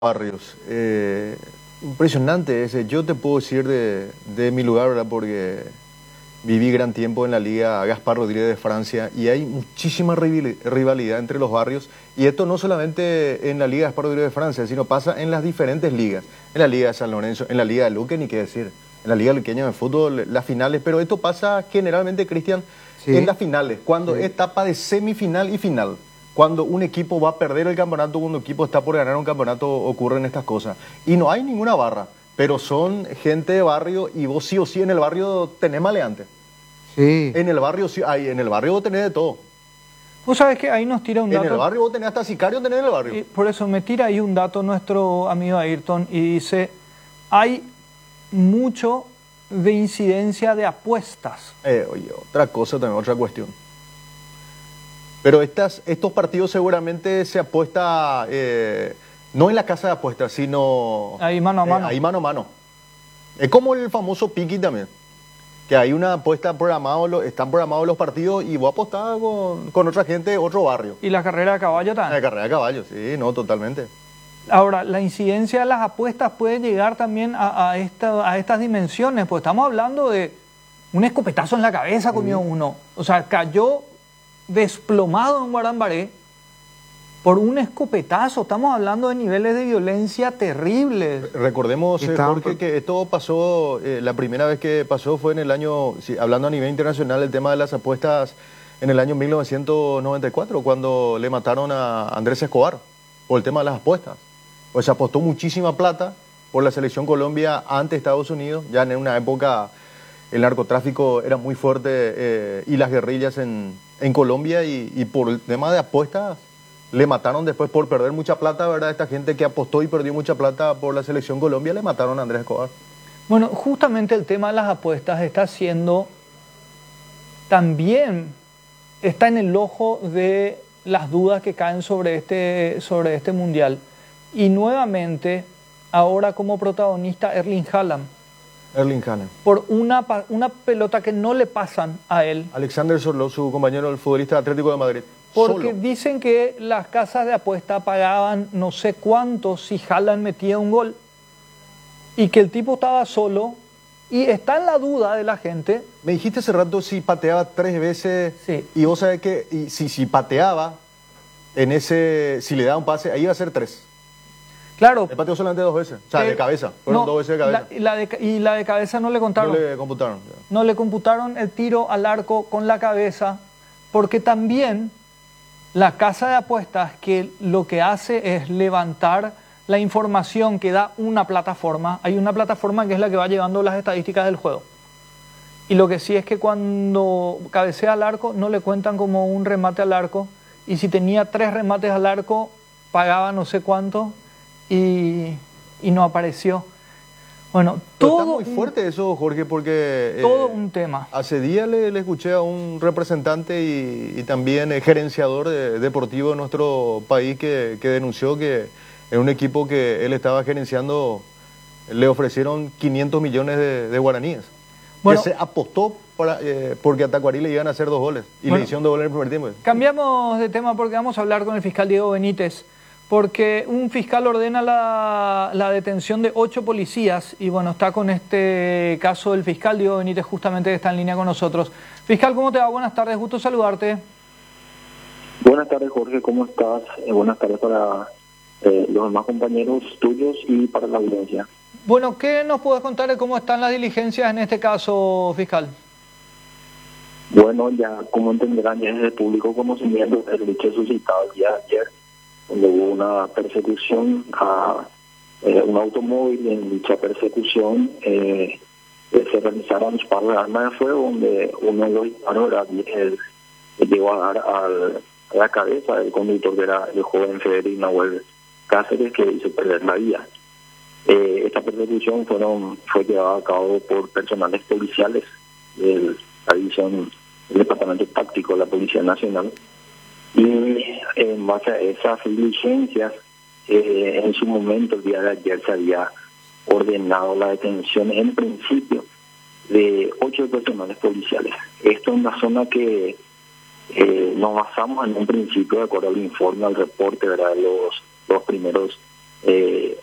barrios. Impresionante ese. Yo te puedo decir de mi lugar, ¿verdad? Porque viví gran tiempo en la Liga Gaspar Rodríguez de Francia y hay muchísima rivalidad entre los barrios. Y esto no solamente en la Liga Gaspar Rodríguez de Francia, sino pasa en las diferentes ligas. En la Liga de San Lorenzo, en la Liga de Luque, ni qué decir. En la Liga Luqueña de Fútbol, las finales. Pero esto pasa generalmente, Cristian, en las finales, cuando es etapa de semifinal y final. Cuando un equipo va a perder el campeonato, cuando un equipo está por ganar un campeonato, ocurren estas cosas. Y no hay ninguna barra, pero son gente de barrio y vos sí o sí en el barrio tenés maleantes. Sí. En el barrio sí, en el barrio vos tenés de todo. Vos sabés que ahí nos tira un dato. En el barrio vos tenés hasta sicario, tenés en el barrio. Y por eso me tira ahí un dato nuestro amigo Ayrton y dice, hay mucho de incidencia de apuestas. Oye, otra cosa también, otra cuestión. Pero estos partidos seguramente se apuesta, no en la casa de apuestas, sino... Ahí mano a mano. Ahí mano a mano. Es como el famoso piqui también. Que hay una apuesta programada, están programados los partidos y vos apostás con otra gente de otro barrio. ¿Y la carrera de caballo también? La carrera de caballo, sí, no, totalmente. Ahora, la incidencia de las apuestas puede llegar también a estas dimensiones, pues estamos hablando de un escopetazo en la cabeza comió uno. O sea, cayó desplomado en Guarambaré por un escopetazo. Estamos hablando de niveles de violencia terribles. Recordemos, Jorge, que esto pasó, la primera vez que pasó fue en el año, hablando a nivel internacional, el tema de las apuestas en el año 1994, cuando le mataron a Andrés Escobar por el tema de las apuestas. Pues se apostó muchísima plata por la selección Colombia ante Estados Unidos, ya en una época el narcotráfico era muy fuerte y las guerrillas en Colombia y por el tema de apuestas le mataron después por perder mucha plata, ¿verdad? Esta gente que apostó y perdió mucha plata por la selección Colombia le mataron a Andrés Escobar. Bueno, justamente el tema de las apuestas está siendo también, está en el ojo de las dudas que caen sobre este mundial. Y nuevamente, ahora como protagonista Erling Haaland. Por una pelota que no le pasan a él. Alexander Sorloth, su compañero, el futbolista Atlético de Madrid. Porque dicen que las casas de apuesta pagaban no sé cuánto si Haaland metía un gol. Y que el tipo estaba solo y está en la duda de la gente. Me dijiste hace rato si pateaba 3 veces. Sí. Y vos sabés que si pateaba si le daba un pase, ahí iba a ser 3. Claro. Le pateó solamente 2 veces. O sea, de cabeza. Fueron 2 veces de cabeza. Y la de cabeza no le contaron. No le computaron. No le computaron el tiro al arco con la cabeza, porque también la casa de apuestas que lo que hace es levantar la información que da una plataforma. Hay una plataforma que es la que va llevando las estadísticas del juego. Y lo que sí es que cuando cabecea al arco no le cuentan como un remate al arco. Y si tenía 3 remates al arco, pagaba no sé cuánto. Y no apareció. Bueno, todo está muy fuerte eso, Jorge, porque... todo un tema. Hace días le escuché a un representante y también gerenciador deportivo de nuestro país que denunció que en un equipo que él estaba gerenciando le ofrecieron 500 millones de guaraníes. Bueno, que se apostó porque a Tacuarí le iban a hacer 2 goles y le hicieron 2 goles en el primer tiempo. Cambiamos de tema porque vamos a hablar con el fiscal Diego Benítez. Porque un fiscal ordena la detención de 8 policías y bueno, está con este caso el fiscal Diego Benítez justamente que está en línea con nosotros. Fiscal, ¿cómo te va? Buenas tardes, gusto saludarte. Buenas tardes, Jorge, ¿cómo estás? Buenas tardes para los demás compañeros tuyos y para la audiencia. Bueno, ¿qué nos puedes contar de cómo están las diligencias en este caso, fiscal? Bueno, ya como entenderán, ya es de público conocimiento el hecho suscitado el día de ayer, donde hubo una persecución a un automóvil. En dicha persecución se realizaron disparos de arma de fuego, donde uno de los disparos llegó a dar a la cabeza del conductor, que era el joven Federico Nahuel Cáceres, que hizo perder la vida. Esta persecución fue llevada a cabo por personales policiales de la división del Departamento Táctico de la Policía Nacional. Y en base a esas diligencias, en su momento, el día de ayer, se había ordenado la detención en principio de 8 personales policiales. Esto es una zona que nos basamos en un principio, de acuerdo al informe, al reporte, ¿verdad?, los primeros